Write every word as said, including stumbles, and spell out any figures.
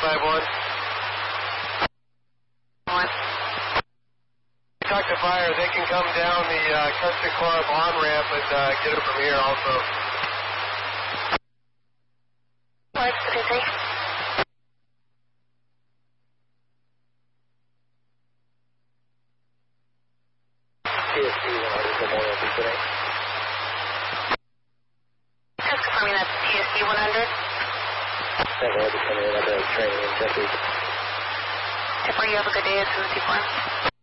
five one. One. Talk to fire. They can come down the uh, Country Club on-ramp and uh, get it from here also. What? What is it? T S C one hundred, Memorial Beach today. Just confirming that's T S C one hundred. Several other coming in under training in Chesapeake. Tip, you have a good day at seven two four.